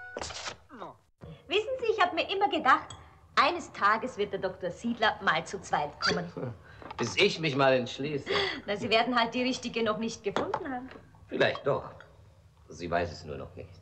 Wissen Sie, ich habe mir immer gedacht, eines Tages wird der Dr. Siedler mal zu zweit kommen. Bis ich mich mal entschließe. Na, Sie werden halt die richtige noch nicht gefunden haben. Vielleicht doch. Sie weiß es nur noch nicht.